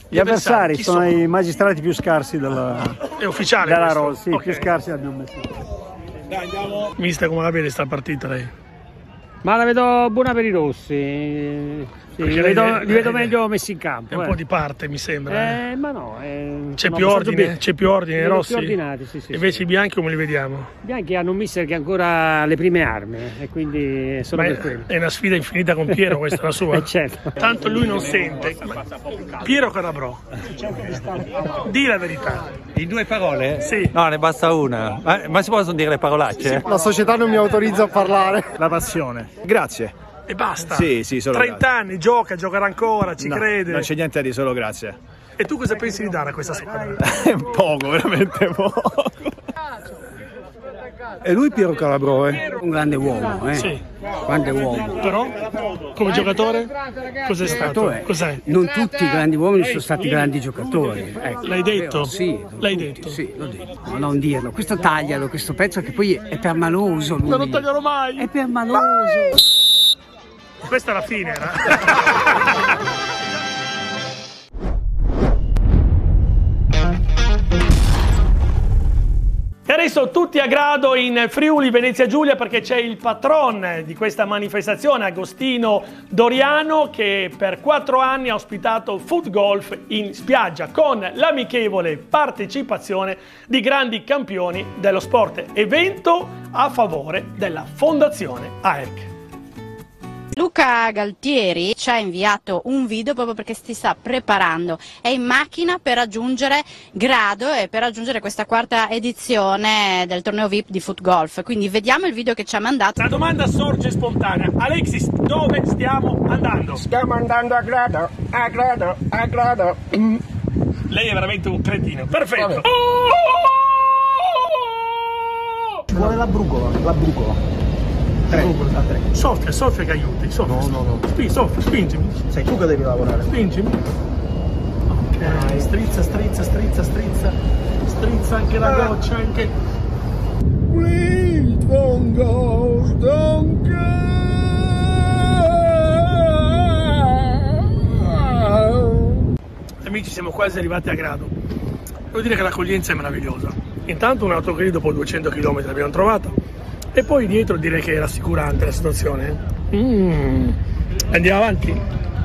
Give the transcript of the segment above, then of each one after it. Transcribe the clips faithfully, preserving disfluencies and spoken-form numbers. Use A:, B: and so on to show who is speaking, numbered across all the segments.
A: Gli avversari sono,
B: sono
A: i magistrati più scarsi della,
B: È ufficiale
A: della
B: questo?
A: Rose, sì,
B: Okay.
A: più scarsi abbiamo messo.
B: Dai, andiamo. Mister, come la vede sta partita lei?
A: Ma la vedo buona per i rossi, sì, li,
B: lei
A: vedo,
B: è-
A: li vedo
B: è-
A: meglio messi in campo.
B: È un
A: eh.
B: po' di parte, mi sembra.
A: Eh, ma no, eh,
B: C'è
A: no,
B: più
A: sono
B: ordine,
A: tutti-
B: c'è più ordine,
A: sono
B: rossi?
A: più ordinati, sì, sì,
B: Invece
A: sì.
B: i bianchi come li vediamo?
A: I bianchi hanno un mister che ha ancora le prime armi e quindi sono
B: Ma
A: per
B: è,
A: quello.
B: è una sfida infinita con Piero, questa è la sua?
A: Eh, certo.
B: Tanto lui non sente. Piero Calabrò, di la verità.
C: In due parole?
B: Sì.
C: No, ne basta una. Ma, ma si possono dire le parolacce?
D: La società non mi autorizza a parlare.
B: La passione.
D: Grazie.
B: E basta.
D: Sì, sì, solo
B: trenta anni, gioca, giocherà ancora, ci
D: No,
B: crede.
D: non c'è niente di solo grazie.
B: E tu cosa pensi di dare a questa squadra?
D: Poco, veramente poco. E lui Piero Calabrò, eh?
A: Un grande uomo, eh?
B: Sì.
A: Grande uomo.
B: Però, come giocatore, cos'è stato?
A: Giocatore.
B: Cos'è?
A: Non tutti i grandi uomini sono stati grandi giocatori. Ecco.
B: L'hai detto?
A: Sì,
B: L'hai detto?
A: Sì, l'ho detto. No, non dirlo. Questo taglialo, questo pezzo che poi è permaloso. Lui.
B: Non lo taglierò mai!
A: È permaloso.
B: Questa è la fine, era. E adesso tutti a grado in Friuli Venezia Giulia perché c'è il patron di questa manifestazione, Agostino Doriano, che per quattro anni ha ospitato Foot Golf in spiaggia con l'amichevole partecipazione di grandi campioni dello sport. Evento a favore della Fondazione A E C.
E: Luca Galtieri ci ha inviato un video proprio perché si sta preparando, è in macchina per raggiungere Grado e per raggiungere questa quarta edizione del torneo V I P di Foot Golf, quindi vediamo il video che ci ha mandato.
B: La domanda sorge spontanea. Alexis, dove stiamo andando?
F: Stiamo andando a Grado, a Grado, a Grado. Mm.
B: Lei è veramente un cretino. Perfetto.
F: Vabbè. Ci vuole la brugola, la brugola. Tre, a tre.
B: Soffia, soffia che aiuti. Soffia.
F: No, no, no.
B: Spingi, soffia, spingimi.
F: Sei tu che devi lavorare.
B: Spingimi. Ok, strizza, strizza, strizza, strizza. Strizza anche la goccia, anche.
F: Please don't go, don't go.
B: Amici, siamo quasi arrivati a Grado. Devo dire che l'accoglienza è meravigliosa. Intanto un autogrill dopo duecento chilometri l'abbiamo trovato. E poi dietro direi che è rassicurante la situazione. Mm. Andiamo avanti.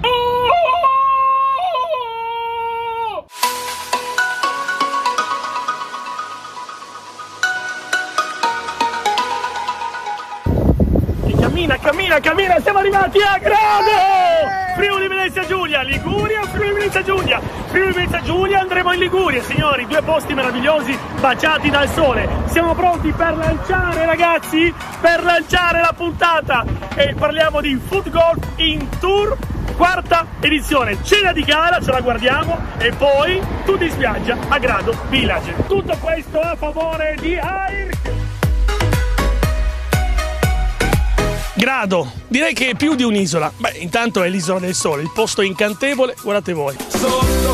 B: E cammina, cammina, cammina, siamo arrivati a Grado! Friuli Venezia Giulia, Liguria, Friuli Venezia Giulia, Friuli Venezia Giulia, andremo in Liguria, signori, due posti meravigliosi baciati dal sole. Siamo pronti per lanciare, ragazzi, per lanciare la puntata e parliamo di Foot Golf in Tour, quarta edizione, cena di gara, ce la guardiamo e poi tutti in spiaggia a Grado Village. Tutto questo a favore di A I R C. Grado, direi che è più di un'isola. Beh, intanto è l'isola del sole, il posto incantevole, guardate voi.